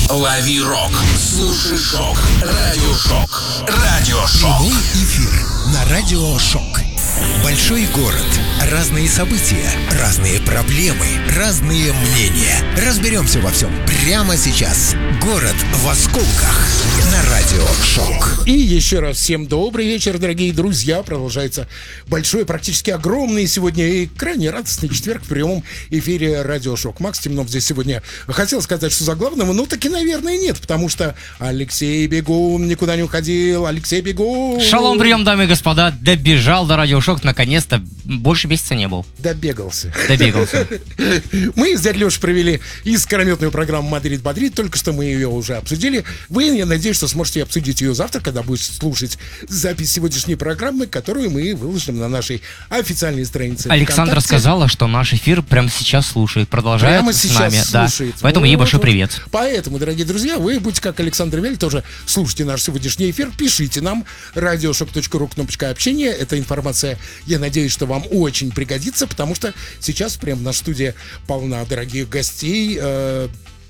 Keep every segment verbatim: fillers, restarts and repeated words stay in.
Лови рок, слушай шок, радиошок, радиошок. Прямой эфир на радиошок. Большой город, разные события, разные проблемы, разные мнения. Разберемся во всем прямо сейчас. Город в осколках на радиошок. И еще раз всем добрый вечер, дорогие друзья. Продолжается большой, практически огромный сегодня и крайне радостный четверг в прямом эфире радиошок. Макс Темнов здесь сегодня хотел сказать, что за главного, но таки, наверное, нет, потому что Алексей Бегун никуда не уходил. Алексей Бегун. Шалом, прием, дамы и господа. Добежал до радиошок, наконец-то. Больше месяца не был. Добегался. Добегался. Мы с дядей Лешей провели искрометную программу «Мадрид-Мадрид». Только что мы ее уже обсудили. Вы, я надеюсь, что сможете обсудить ее завтра, когда будете слушать запись сегодняшней программы, которую мы выложим на нашей официальной странице. Александра ВКонтакте. сказала, что наш эфир прямо сейчас слушает. Продолжает Прямо с сейчас нами. слушает. Да. Поэтому Вот, ей большой вот. привет. Поэтому, дорогие друзья, вы будьте как Александр Вель, тоже слушайте наш сегодняшний эфир, пишите нам радиошок точка ру, кнопочка общения. Эта информация, я надеюсь, что вам очень пригодится, потому что сейчас прямо в нашей студии полна дорогих гостей, э,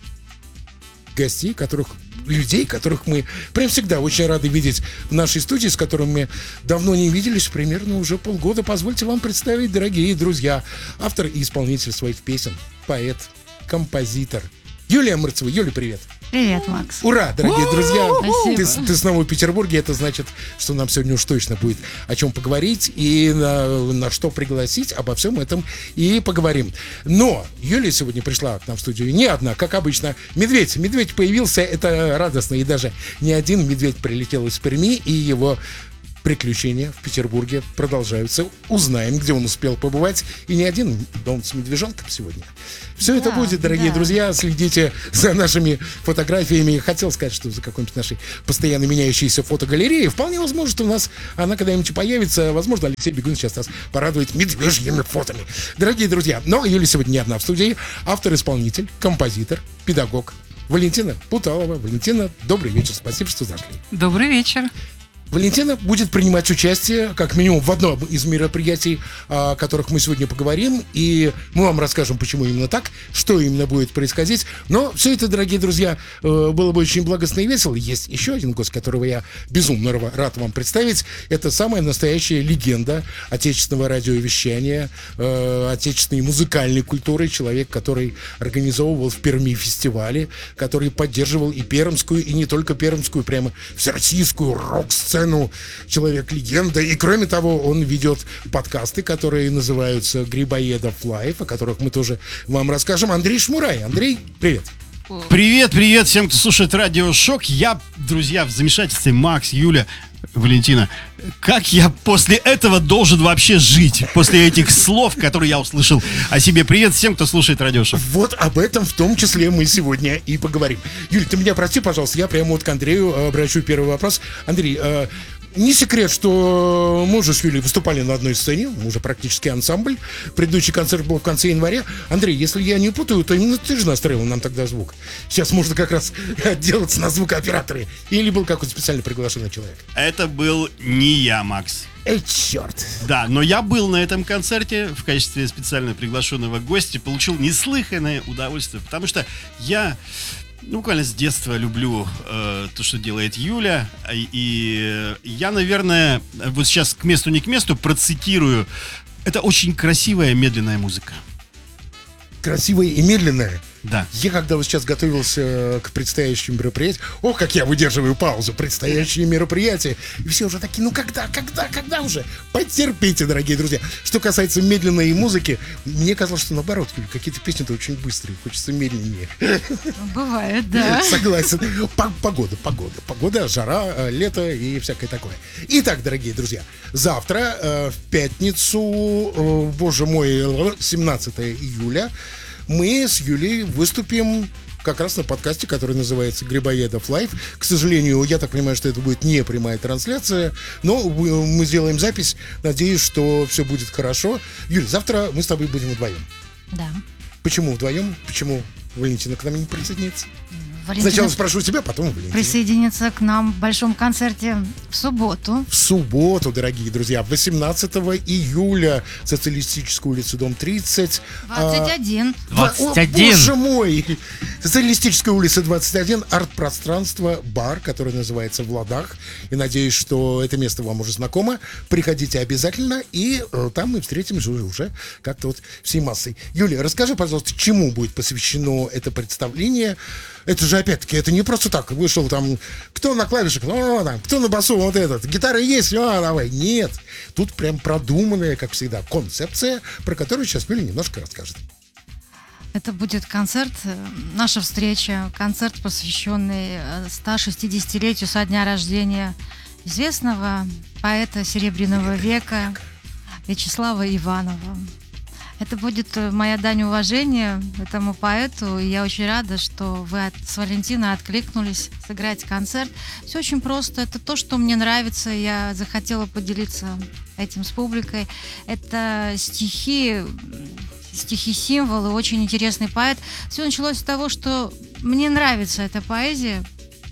гостей, которых людей, которых мы прям всегда очень рады видеть в нашей студии, с которыми мы давно не виделись, примерно уже полгода. Позвольте вам представить, дорогие друзья, автор и исполнитель своих песен, поэт, композитор Юлия Мырцева. Юля, привет. Привет, Макс. Ура, дорогие друзья! Спасибо. Ты, ты снова в Петербурге, это значит, что нам сегодня уж точно будет о чем поговорить и на, на что пригласить, обо всем этом и поговорим. Но Юлия сегодня пришла к нам в студию не одна, как обычно. Медведь, медведь появился, это радостно, и даже не один медведь прилетел из Перми, и его приключения в Петербурге продолжаются. Узнаем, где он успел побывать. И не один, да он с медвежонком сегодня. Все это Да, будет, дорогие да. друзья. Следите за нашими фотографиями. Хотел сказать, что за какой-нибудь нашей постоянно меняющейся фотогалереей. Вполне возможно, что у нас она когда-нибудь появится. Возможно, Алексей Бегун сейчас нас порадует медвежьими фотами. Дорогие друзья, но Юля сегодня не одна в студии. Автор-исполнитель, композитор, педагог Валентина Путалова. Валентина, добрый вечер. Спасибо, что зашли. Добрый вечер. Валентина будет принимать участие, как минимум, в одном из мероприятий, о которых мы сегодня поговорим, и мы вам расскажем, почему именно так, что именно будет происходить. Но все это, дорогие друзья, было бы очень благостно и весело. Есть еще один гость, которого я безумно рад вам представить. Это самая настоящая легенда отечественного радиовещания, отечественной музыкальной культуры, человек, который организовывал в Перми фестивали, который поддерживал и пермскую, и не только пермскую, прямо всероссийскую рок-сцену. Человек-легенда. И кроме того, он ведет подкасты, которые называются «Грибоедов Лайф», о которых мы тоже вам расскажем. Андрей Шмурай. Андрей, привет. Привет, привет всем, кто слушает радиошок. Я, друзья, в замешательстве. Макс, Юля, Валентина. Как я после этого должен вообще жить? После этих слов, которые я услышал о себе. Привет всем, кто слушает радиошок. Вот об этом в том числе мы сегодня и поговорим. Юль, ты меня прости, пожалуйста, я прямо вот к Андрею обращу первый вопрос. Андрей, э, не секрет, что мы уже с Юлей выступали на одной сцене, мы уже практически ансамбль. Предыдущий концерт был в конце января. Андрей, если я не путаю, то именно ты же настроил нам тогда звук. Сейчас можно как раз отделаться на звукооператоре. Или был какой-то специально приглашенный человек? Это был не я, Макс. Эй, черт. Да, но я был на этом концерте в качестве специально приглашенного гостя, получил неслыханное удовольствие, потому что я... Ну, буквально с детства люблю э, то, что делает Юля. И, и я, наверное, вот сейчас к месту не к месту процитирую. Это очень красивая медленная музыка. Красивая и медленная. Да. Я когда вот сейчас готовился к предстоящему мероприятию, ох, как я выдерживаю паузу, предстоящие мероприятия, и все уже такие, ну когда, когда, когда уже? Потерпите, дорогие друзья. Что касается медленной музыки, мне казалось, что наоборот, какие-то песни-то очень быстрые, хочется медленнее. Бывает, да. Согласен. Погода, погода, погода, жара, лето и всякое такое. Итак, дорогие друзья, завтра, в пятницу, боже мой, семнадцатое июля, мы с Юлей выступим как раз на подкасте, который называется «Грибоедов Лайф». К сожалению, я так понимаю, что это будет не прямая трансляция, но мы сделаем запись. Надеюсь, что все будет хорошо. Юль, завтра мы с тобой будем вдвоем. Да. Почему вдвоем? Почему Валентина к нам не присоединится? Валентина Сначала спрошу тебя, потом у Валентины. присоединится к нам в большом концерте в субботу. В субботу, дорогие друзья, восемнадцатого июля, Социалистическая улица, дом тридцать. двадцать один. двадцать О, один. боже мой! Социалистическая улица, двадцать один, арт-пространство, бар, который называется «В ладах». И надеюсь, что это место вам уже знакомо. Приходите обязательно, и э, там мы встретимся уже, уже как-то вот всей массой. Юлия, расскажи, пожалуйста, чему будет посвящено это представление? Это же, опять-таки, это не просто так. Вышел там, кто на клавишах, ну, там, кто на басу, вот этот. Гитара есть, а, давай. Нет. Тут прям продуманная, как всегда, концепция, про которую сейчас Юля немножко расскажет. Это будет концерт, э, наша встреча, концерт, посвященный э, ста шестидесятилетию со дня рождения известного поэта Серебряного века Вячеслава Иванова. Это будет э, моя дань уважения этому поэту, и я очень рада, что вы от- с Валентиной откликнулись сыграть концерт. Все очень просто, это то, что мне нравится, я захотела поделиться этим с публикой. Это стихи, стихи-символы, очень интересный поэт. Все началось с того, что мне нравится эта поэзия,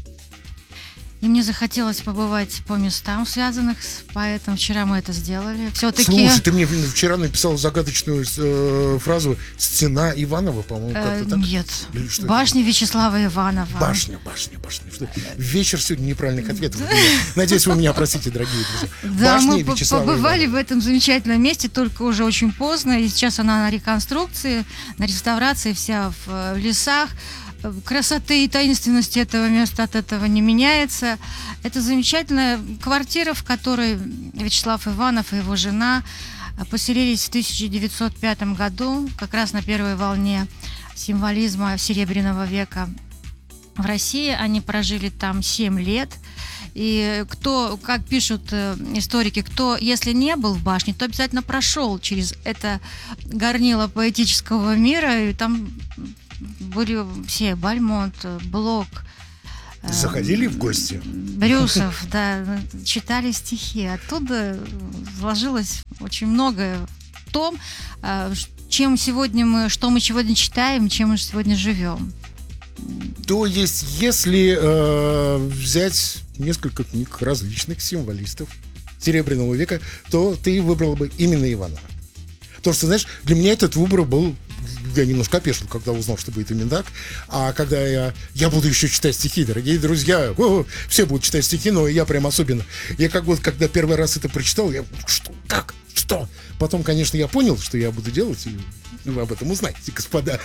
и мне захотелось побывать по местам, связанных с поэтом. Вчера мы это сделали. Все-таки Слушай, ты мне вчера написал загадочную э, фразу «Стена Иванова», по-моему, э, как-то так? нет, Или что это? башня Вячеслава Иванова. Башня, башня, башня. Что? Вечер сегодня неправильных ответов. Надеюсь, вы меня простите, дорогие друзья. Да, Башня мы по- Вячеслава побывали Иванова. в этом замечательном месте, только уже очень поздно, и сейчас она на реконструкции, на реставрации, вся в, э, в лесах. Э, Красоты и таинственности этого места от этого не меняется. Это замечательная квартира, в которой Вячеслав Иванов и его жена э, поселились в тысяча девятьсот пятом году, как раз на первой волне символизма Серебряного века в России. Они прожили там семь лет. И кто, как пишут э, историки, кто, если не был в башне, то обязательно прошел через это горнило поэтического мира. И там были все: Бальмонт, Блок, э, Заходили в гости? Брюсов, да, читали стихи. Оттуда сложилось очень многое в том, э, чем сегодня мы, что мы сегодня читаем, чем мы сегодня живем. То есть, если э, взять несколько книг различных символистов Серебряного века, то ты выбрал бы именно Иванова. Потому что, знаешь, для меня этот выбор был... Я немножко опешил, когда узнал, что будет именно так. А когда я... Я буду еще читать стихи, дорогие друзья. О, все будут читать стихи, но я прям особенно. Я как вот, когда первый раз это прочитал, я... Что? Как? Что? Потом, конечно, я понял, что я буду делать, и вы об этом узнаете, господа.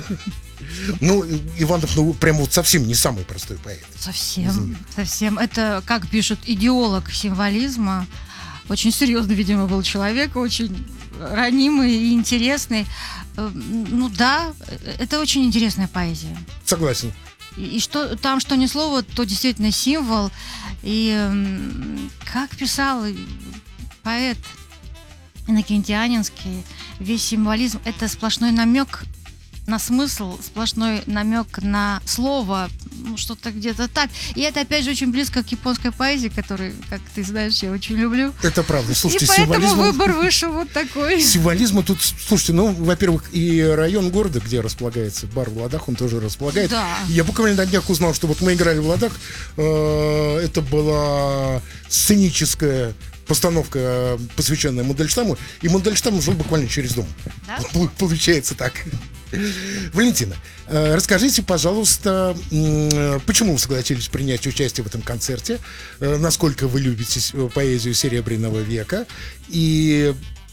Ну, Иванов, ну, прям вот совсем не самый простой поэт. Совсем, совсем. Это, как пишут, идеолог символизма. Очень серьезный, видимо, был человек, очень ранимый и интересный. Э, Ну да, это очень интересная поэзия. Согласен. И, и что там, что ни слово, то действительно символ. И м, как писал поэт Иннокентианинский, весь символизм — это сплошной намек на смысл, сплошной намек на слово, ну, что-то где-то так. И это, опять же, очень близко к японской поэзии, которую, как ты знаешь, я очень люблю. Это правда. Слушайте, И поэтому символизм... выбор вышел вот такой. Символизма тут, слушайте, ну, во-первых, и район города, где располагается бар в Ладах, он тоже располагает. Да. Я буквально на днях узнал, что вот мы играли в Ладах, э, это была сценическая постановка, посвященная Мандельштаму, и Мандельштам жил буквально через дом. Да? Вот получается так. Валентина, э, расскажите, пожалуйста, м, почему вы согласились принять участие в этом концерте, э, насколько вы любите с- поэзию Серебряного века, и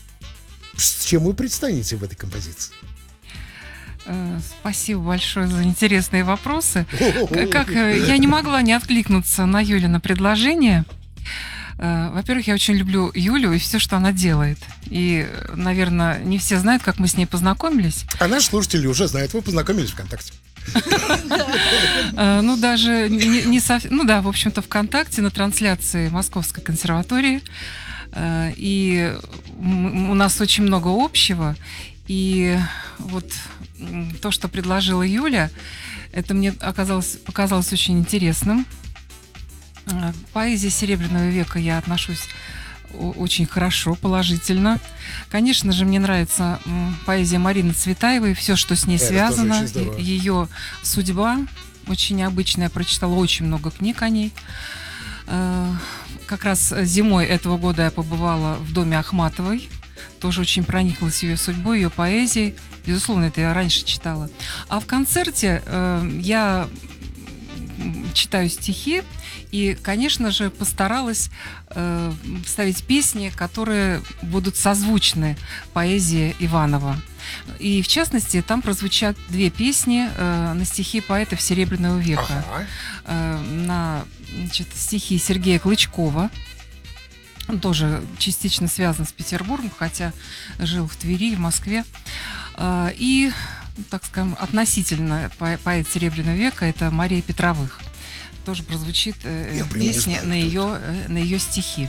с чем вы предстанете в этой композиции? Э, Спасибо большое за интересные вопросы. К- Как э, я не могла не откликнуться на Юлина предложение. Э, Во-первых, я очень люблю Юлю и все, что она делает. И, э, наверное, не все знают, как мы с ней познакомились. А наши слушатели уже знают, вы познакомились ВКонтакте. Э, Ну, даже не, не сов- Ну да, в общем-то, ВКонтакте на трансляции Московской консерватории. Э, И м- у нас очень много общего. И вот м, то, что предложила Юля, это мне оказалось, показалось очень интересным. Э, К поэзии Серебряного века я отношусь о- очень хорошо, положительно. Конечно же, мне нравится м, поэзия Марины Цветаевой, все, что с ней Это тоже связано, очень здорово. ее судьба, очень необычная, прочитала очень много книг о ней. Э, Как раз зимой этого года я побывала в доме Ахматовой, тоже очень прониклась ее судьбой, ее поэзией. Безусловно, это я раньше читала. А в концерте э, я читаю стихи и, конечно же, постаралась э, вставить песни, которые будут созвучны поэзии Иванова. И, в частности, там прозвучат две песни э, на стихи поэтов Серебряного века. Ага. Э, на значит, стихи Сергея Клычкова. Он тоже частично связан с Петербургом, хотя жил в Твери, в Москве. Э, и, так скажем, относительно по- поэт Серебряного века — это Мария Петровых. Тоже прозвучит э, песня на ее, э, на ее стихи.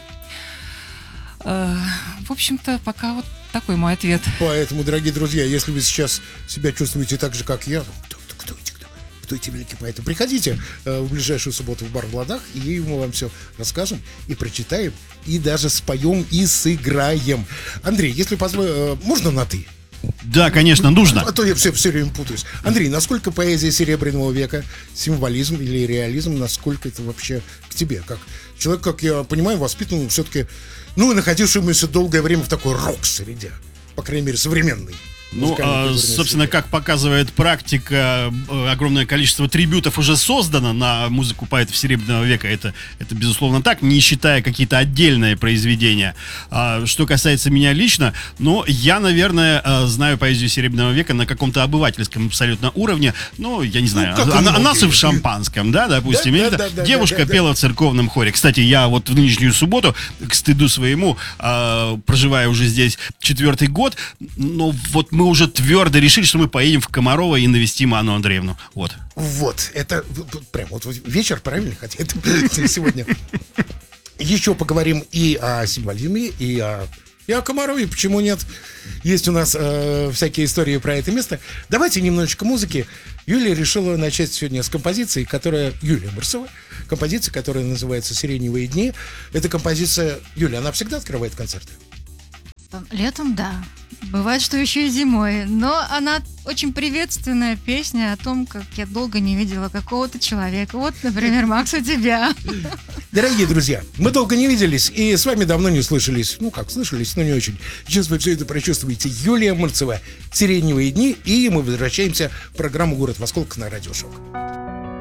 Э, в общем-то, пока вот такой мой ответ. Поэтому, дорогие друзья, если вы сейчас себя чувствуете так же, как я, кто, кто, кто эти, кто, кто эти великие поэты, приходите э, в ближайшую субботу в бар в Ладах, и мы вам все расскажем, и прочитаем, и даже споем, и сыграем. Андрей, если позволь, э, можно на «ты»? Да, конечно, нужно. А то я все, все время путаюсь. Андрей, насколько поэзия Серебряного века, символизм или реализм, насколько это вообще к тебе? Как человек, как я понимаю, воспитанный все-таки, ну, и находившемуся долгое время в такой рок-среде, по крайней мере, современной. Ну, а, собственно, как показывает практика, э, огромное количество трибютов уже создано на музыку поэтов Серебряного века. Это, это безусловно так, не считая какие-то отдельные произведения. А, что касается меня лично, ну, я, наверное, э, знаю поэзию Серебряного века на каком-то обывательском абсолютно уровне. Ну, я не знаю, Ну, ана- анасы в шампанском, да, допустим. Да, или да, да, да, да, девушка да, да, пела в церковном хоре. Кстати, я вот в нынешнюю субботу, к стыду своему, э, проживая уже здесь четвертый год, но вот мы уже твердо решили, что мы поедем в Комарово и навестим Анну Андреевну. Вот. Вот, это прям вот вечер, правильно хотят сегодня. Еще поговорим и о символизме, и о, и о Комарове, почему нет. Есть у нас э, всякие истории про это место. Давайте немножечко музыки. Юлия решила начать сегодня с композиции, которая... Юлия Мырцева. Композиция, которая называется «Сиреневые дни». Эта композиция... Юля, она всегда открывает концерты? Летом, да. Бывает, что еще и зимой. Но она очень приветственная песня о том, как я долго не видела какого-то человека. Вот, например, Макс, у тебя. Дорогие друзья, мы долго не виделись и с вами давно не слышались. Ну как, слышались, но не очень. Сейчас вы все это прочувствуете. Юлия Мырцева, «Сиреневые дни», и мы возвращаемся в программу «Город в осколках» на Радио Шок.